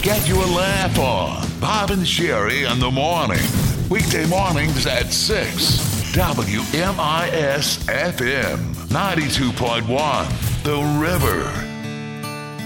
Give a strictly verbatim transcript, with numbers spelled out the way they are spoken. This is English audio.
get you a laugh on. Bob and Sherry in the morning. Weekday mornings at six. W M I S F M ninety-two point one. The River.